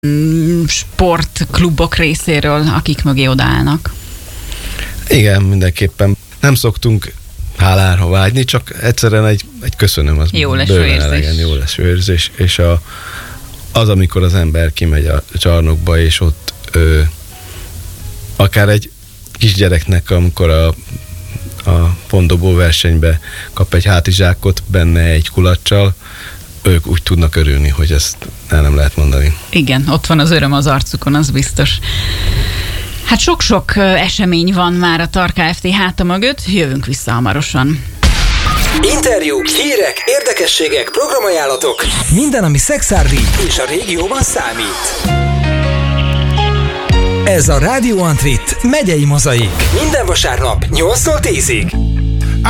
sportklubok részéről, akik mögé odaállnak. Igen, mindenképpen. Nem szoktunk hálára vágyni, csak egyszerűen egy köszönöm, az jó leső érzés. Jó leső érzés, és az, amikor az ember kimegy a csarnokba, és ott akár egy kisgyereknek, amikor a pontdobó versenybe kap egy hátizsákot, benne egy kulaccsal, ők úgy tudnak örülni, hogy ezt nem lehet mondani. Igen, ott van az öröm az arcukon, az biztos. Hát sok-sok esemény van már a TAR Kft. Háta mögött, jövünk vissza hamarosan. Interjúk, hírek, érdekességek, programajánlatok. Minden, ami szexárdi És a régióban számít. Ez a Rádió Antrit megyei mozaik. Minden vasárnap 8-tól 10-ig.